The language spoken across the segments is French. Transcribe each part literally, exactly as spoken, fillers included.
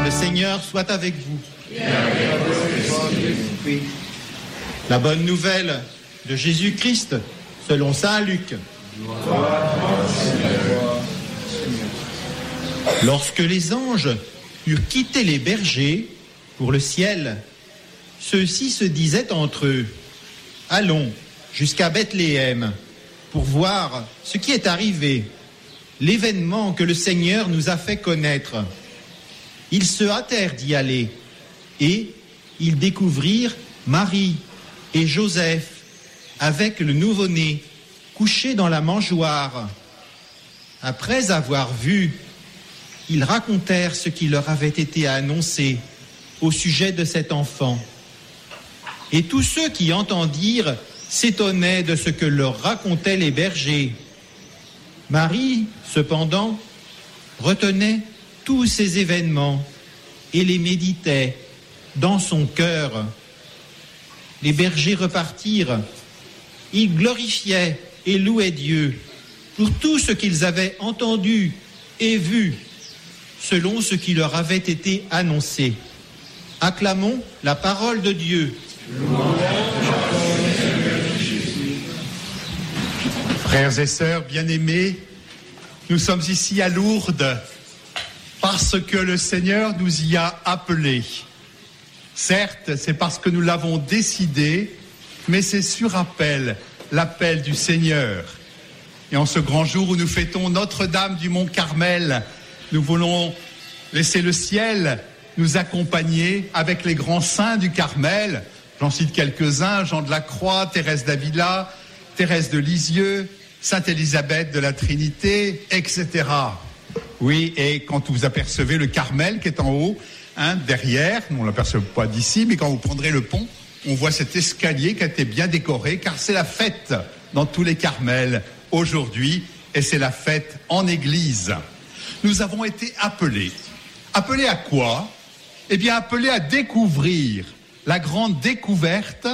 Le Seigneur soit avec vous. La bonne nouvelle de Jésus-Christ selon saint Luc. Lorsque les anges eurent quitté les bergers pour le ciel, ceux-ci se disaient entre eux: allons jusqu'à Bethléem pour voir ce qui est arrivé, l'événement que le Seigneur nous a fait connaître. Ils se hâtèrent d'y aller et ils découvrirent Marie et Joseph avec le nouveau-né couché dans la mangeoire. Après avoir vu, ils racontèrent ce qui leur avait été annoncé au sujet de cet enfant. Et tous ceux qui entendirent s'étonnaient de ce que leur racontaient les bergers. Marie, cependant, retenait tous ces événements et les méditait dans son cœur. Les bergers repartirent. Ils glorifiaient et louaient Dieu pour tout ce qu'ils avaient entendu et vu, selon ce qui leur avait été annoncé. Acclamons la parole de Dieu. Frères et sœurs bien-aimés, nous sommes ici à Lourdes parce que le Seigneur nous y a appelés. Certes, c'est parce que nous l'avons décidé, mais c'est sur appel, l'appel du Seigneur. Et en ce grand jour où nous fêtons Notre-Dame du Mont Carmel, nous voulons laisser le ciel nous accompagner avec les grands saints du Carmel. J'en cite quelques-uns: Jean de la Croix, Thérèse d'Avila, Thérèse de Lisieux, Sainte Élisabeth de la Trinité, et cetera. Oui, et quand vous apercevez le Carmel qui est en haut, hein, derrière, on ne l'aperçoit pas d'ici, mais quand vous prendrez le pont, on voit cet escalier qui a été bien décoré, car c'est la fête dans tous les Carmels aujourd'hui, et c'est la fête en église. Nous avons été appelés. Appelés à quoi? Eh bien, appelés à découvrir la grande découverte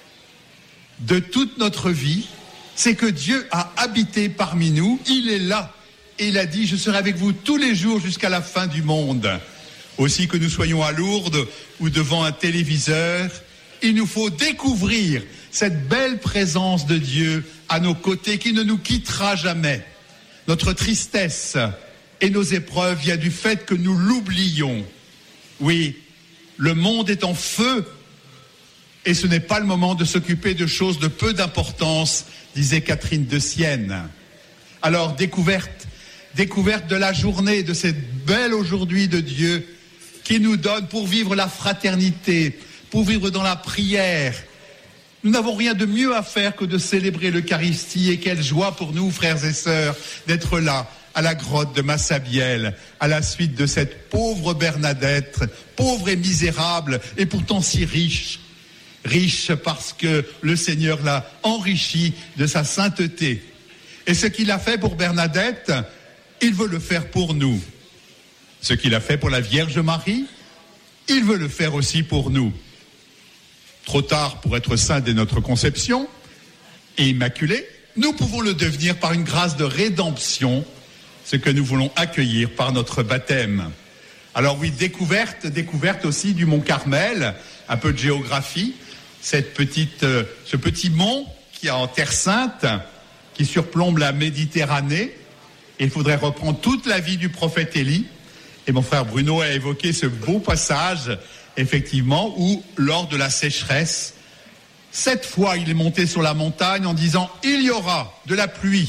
de toute notre vie, c'est que Dieu a habité parmi nous, il est là, et il a dit: je serai avec vous tous les jours jusqu'à la fin du monde. Aussi que nous soyons à Lourdes ou devant un téléviseur, il nous faut découvrir cette belle présence de Dieu à nos côtés qui ne nous quittera jamais. Notre tristesse et nos épreuves viennent du fait que nous l'oublions. Oui, le monde est en feu et ce n'est pas le moment de s'occuper de choses de peu d'importance, disait Catherine de Sienne. Alors, découverte, découverte de la journée, de cette belle aujourd'hui de Dieu qui nous donne pour vivre la fraternité, pour vivre dans la prière. Nous n'avons rien de mieux à faire que de célébrer l'Eucharistie, et quelle joie pour nous, frères et sœurs, d'être là, à la grotte de Massabielle, à la suite de cette pauvre Bernadette, pauvre et misérable, et pourtant si riche. Riche parce que le Seigneur l'a enrichi de sa sainteté. Et ce qu'il a fait pour Bernadette, il veut le faire pour nous. Ce qu'il a fait pour la Vierge Marie, il veut le faire aussi pour nous. Trop tard pour être saint dès notre conception et immaculé, nous pouvons le devenir par une grâce de rédemption, ce que nous voulons accueillir par notre baptême. Alors oui, découverte, découverte aussi du Mont Carmel, un peu de géographie, cette petite, euh, ce petit mont qui est en Terre Sainte, qui surplombe la Méditerranée. Et il faudrait reprendre toute la vie du prophète Élie. Et mon frère Bruno a évoqué ce beau passage, effectivement, où, lors de la sécheresse, sept fois il est monté sur la montagne en disant « il y aura de la pluie ».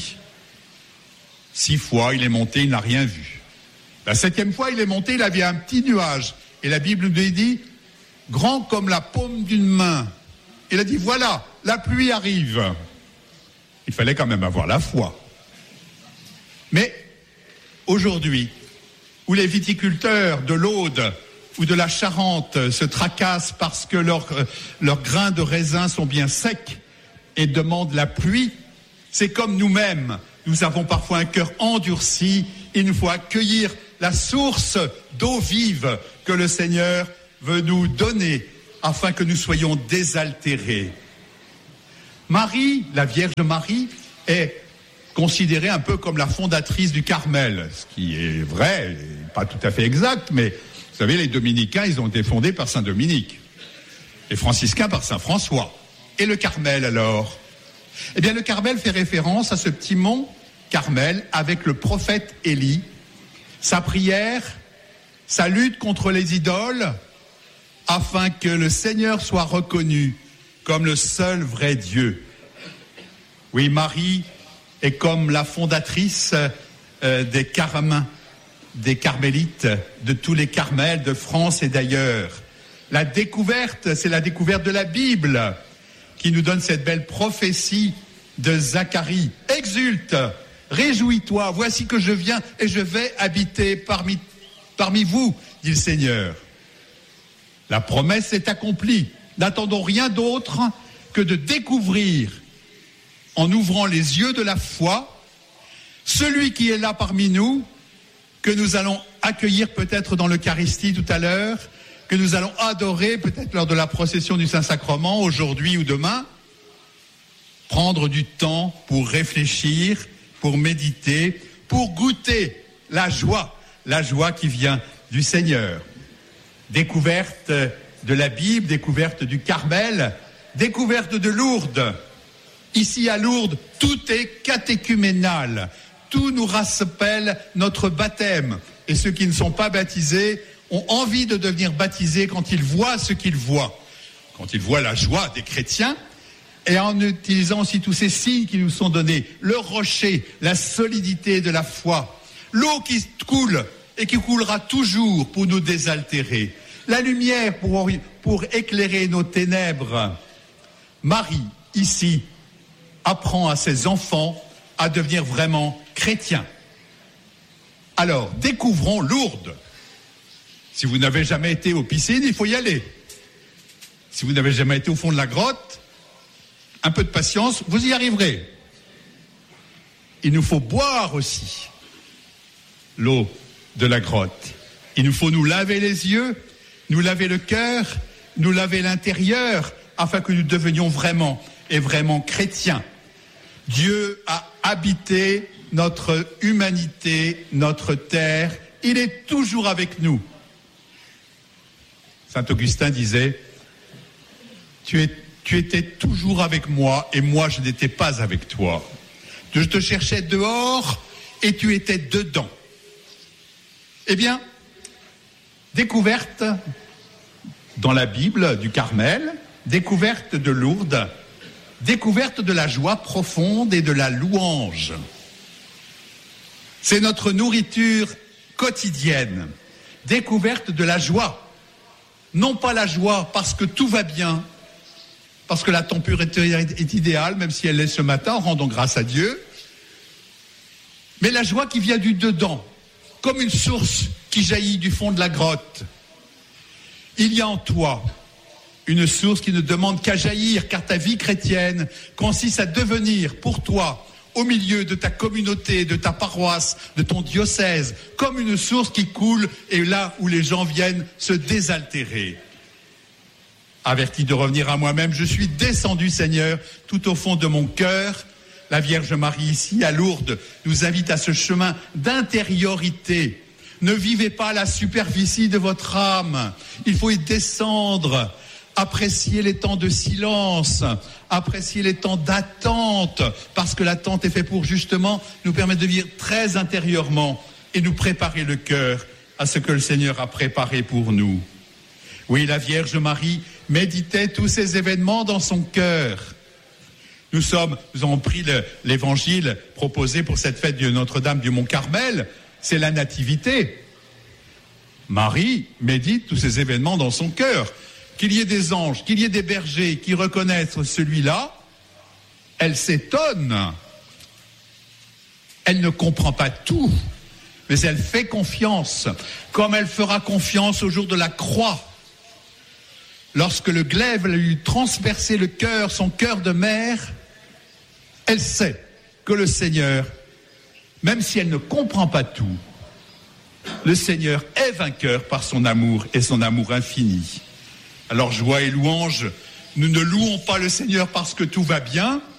Six fois il est monté, il n'a rien vu. La septième fois il est monté, il avait un petit nuage. Et la Bible nous dit « grand comme la paume d'une main ». Il a dit « voilà, la pluie arrive ». Il fallait quand même avoir la foi. Mais aujourd'hui, où les viticulteurs de l'Aude ou de la Charente se tracassent parce que leurs, leurs grains de raisin sont bien secs et demandent la pluie, c'est comme nous-mêmes. Nous avons parfois un cœur endurci. Il nous faut accueillir la source d'eau vive que le Seigneur veut nous donner afin que nous soyons désaltérés. Marie, la Vierge Marie, est considérée un peu comme la fondatrice du Carmel, ce qui est vrai, pas tout à fait exact, mais Vous savez, les dominicains, ils ont été fondés par saint Dominique. Les franciscains par saint François. Et le Carmel, alors? Eh bien, le Carmel fait référence à ce petit mont Carmel avec le prophète Élie. Sa prière, sa lutte contre les idoles, afin que le Seigneur soit reconnu comme le seul vrai Dieu. Oui, Marie est comme la fondatrice euh, des Carmes, des Carmélites, de tous les Carmels de France et d'ailleurs. La découverte, c'est la découverte de la Bible qui nous donne cette belle prophétie de Zacharie. Exulte, réjouis-toi, voici que je viens et je vais habiter parmi, parmi vous, dit le Seigneur. La promesse est accomplie. N'attendons rien d'autre que de découvrir, en ouvrant les yeux de la foi, celui qui est là parmi nous, que nous allons accueillir peut-être dans l'Eucharistie tout à l'heure, que nous allons adorer peut-être lors de la procession du Saint-Sacrement, aujourd'hui ou demain. Prendre du temps pour réfléchir, pour méditer, pour goûter la joie, la joie qui vient du Seigneur. Découverte de la Bible, découverte du Carmel, découverte de Lourdes. Ici à Lourdes, tout est catéchuménal. Tout nous rappelle notre baptême. Et ceux qui ne sont pas baptisés ont envie de devenir baptisés quand ils voient ce qu'ils voient. Quand ils voient la joie des chrétiens, et en utilisant aussi tous ces signes qui nous sont donnés. Le rocher, la solidité de la foi. L'eau qui coule et qui coulera toujours pour nous désaltérer. La lumière pour, pour éclairer nos ténèbres. Marie, ici, apprend à ses enfants à devenir vraiment chrétiens. Alors, découvrons Lourdes. Si vous n'avez jamais été aux piscines, il faut y aller. Si vous n'avez jamais été au fond de la grotte, un peu de patience, vous y arriverez. Il nous faut boire aussi l'eau de la grotte. Il nous faut nous laver les yeux, nous laver le cœur, nous laver l'intérieur, afin que nous devenions vraiment et vraiment chrétiens. Dieu a habité notre humanité, notre terre. Il est toujours avec nous. Saint Augustin disait, tu, es, tu étais toujours avec moi et moi je n'étais pas avec toi. Je te cherchais dehors et tu étais dedans. Eh bien, découverte dans la Bible du Carmel, découverte de Lourdes, découverte de la joie profonde et de la louange. C'est notre nourriture quotidienne. Découverte de la joie. Non pas la joie parce que tout va bien, parce que la température est idéale, même si elle l'est ce matin, rendons grâce à Dieu. Mais la joie qui vient du dedans, comme une source qui jaillit du fond de la grotte. Il y a en toi une source qui ne demande qu'à jaillir, car ta vie chrétienne consiste à devenir pour toi, au milieu de ta communauté, de ta paroisse, de ton diocèse, comme une source qui coule et là où les gens viennent se désaltérer. Averti de revenir à moi-même, je suis descendu, Seigneur, tout au fond de mon cœur. La Vierge Marie, ici, à Lourdes, nous invite à ce chemin d'intériorité. Ne vivez pas à la superficie de votre âme. Il faut y descendre. Apprécier les temps de silence, apprécier les temps d'attente, parce que l'attente est faite pour justement nous permettre de vivre très intérieurement et nous préparer le cœur à ce que le Seigneur a préparé pour nous. Oui, la Vierge Marie méditait tous ces événements dans son cœur. Nous sommes, nous avons pris le, l'évangile proposé pour cette fête de Notre-Dame du Mont-Carmel, c'est la Nativité. Marie médite tous ces événements dans son cœur. Qu'il y ait des anges, qu'il y ait des bergers qui reconnaissent celui-là, elle s'étonne. Elle ne comprend pas tout, mais elle fait confiance, comme elle fera confiance au jour de la croix. Lorsque le glaive lui eut transpercé le cœur, son cœur de mère, elle sait que le Seigneur, même si elle ne comprend pas tout, le Seigneur est vainqueur par son amour et son amour infini. Alors joie et louange, nous ne louons pas le Seigneur parce que tout va bien,